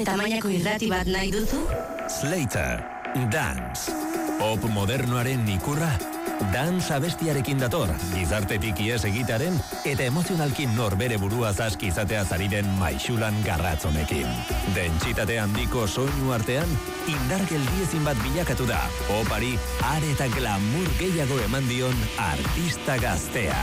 tamainako irrati bat nahi duzu? Slater, Dance. Pop modernoaren ikurra. Dance abestiarekin dator, gizartetik ies egitaren eta emozionalkin norbere burua zaski izatea zariren maixulan garratzonekin. Dentsitate handiko soinu artean, indar geldiezin bat bilakatu da. Popari are eta glamour gehiago eman dion artista gaztea.